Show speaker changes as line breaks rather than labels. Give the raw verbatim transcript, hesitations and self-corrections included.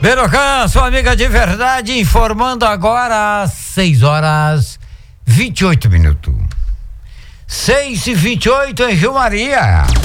Berocan, sua amiga de verdade, informando agora às seis horas vinte e oito minutos. seis e vinte e oito em Rio Maria.